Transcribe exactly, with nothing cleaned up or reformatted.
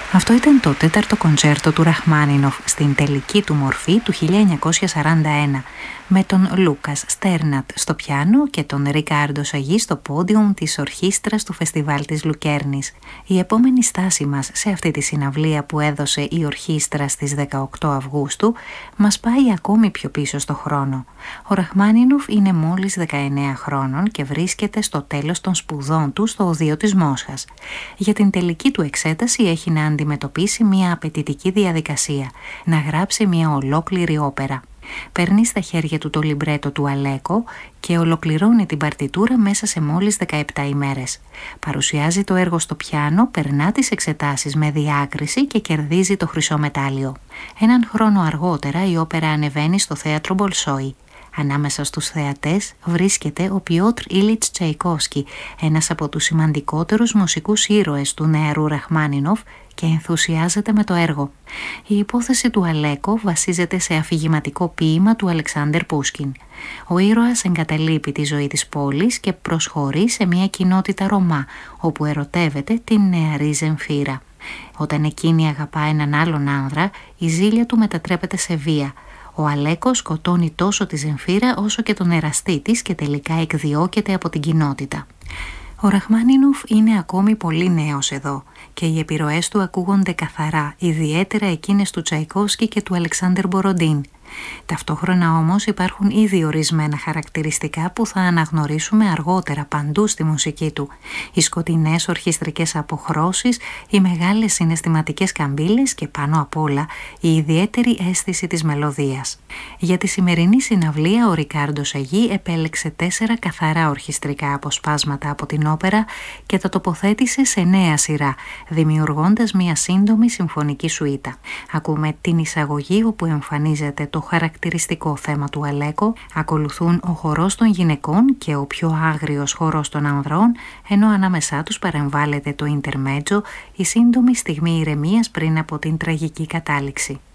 Αυτό ήταν το τέταρτο κοντσέρτο του Ραχμάνινοφ στην τελική του μορφή του χίλια εννιακόσια σαράντα ένα, με τον Λούκας Στέρνατ στο πιάνο και τον Ρικάρντο Σαγί στο πόντιουμ της ορχήστρας του Φεστιβάλ της Λουκέρνης. Η επόμενη στάση μας σε αυτή τη συναυλία που έδωσε η ορχήστρα στις δεκαοκτώ Αυγούστου μας πάει ακόμη πιο πίσω στο χρόνο. Ο Ραχμάνινοφ είναι μόλις δεκαεννέα χρόνων και βρίσκεται στο τέλος των σπουδών του στο Οδείο της Μόσχας. Για την τελική του εξέταση έχει να αντιμετωπίσει μια απαιτητική διαδικασία, να γράψει μια ολόκληρη όπερα. Παίρνει στα χέρια του το λιμπρέτο του Αλέκο και ολοκληρώνει την παρτιτούρα μέσα σε μόλις δεκαεπτά ημέρες. Παρουσιάζει το έργο στο πιάνο, περνά τις εξετάσεις με διάκριση και κερδίζει το χρυσό μετάλλιο. Έναν χρόνο αργότερα η όπερα ανεβαίνει στο θέατρο Μπολσόι. Ανάμεσα στους θεατές βρίσκεται ο Πιότρ Ήλιτς Τσαϊκόφσκι, ένας από τους σημαντικότερους μουσικούς ήρωες του νεαρού Ραχμάνινοφ, και ενθουσιάζεται με το έργο. Η υπόθεση του Αλέκο βασίζεται σε αφηγηματικό ποίημα του Αλεξάνδερ Πούσκιν. Ο ήρωας εγκαταλείπει τη ζωή της πόλης και προσχωρεί σε μια κοινότητα Ρωμά, όπου ερωτεύεται την νεαρή Ζεμφύρα. Όταν εκείνη αγαπά έναν άλλον άνδρα, η ζήλια του μετατρέπεται σε βία. Ο Αλέκο σκοτώνει τόσο τη Ζεμφύρα όσο και τον εραστή της και τελικά εκδιώκεται από την κοινότητα. Ο Ραχμάνινοφ είναι ακόμη πολύ νέος εδώ και οι επιρροές του ακούγονται καθαρά, ιδιαίτερα εκείνες του Τσαϊκόφσκι και του Αλεξάνδερ Μποροντίν. Ταυτόχρονα όμως υπάρχουν ήδη ορισμένα χαρακτηριστικά που θα αναγνωρίσουμε αργότερα παντού στη μουσική του. Οι σκοτεινές ορχιστρικές αποχρώσεις, οι μεγάλες συναισθηματικές καμπύλες και πάνω απ' όλα η ιδιαίτερη αίσθηση της μελωδίας. Για τη σημερινή συναυλία ο Ρικάρντο Σαγί επέλεξε τέσσερα καθαρά ορχιστρικά αποσπάσματα από την όπερα και τα τοποθέτησε σε νέα σειρά, δημιουργώντας μια σύντομη συμφωνική σουίτα. Ακούμε την εισαγωγή όπου εμφανίζεται το χαρακτηριστικό θέμα του Αλέκο, ακολουθούν ο χορός των γυναικών και ο πιο άγριος χορός των ανδρών, ενώ ανάμεσά τους παρεμβάλλεται το ιντερμέτζο, η σύντομη στιγμή ηρεμίας πριν από την τραγική κατάληξη.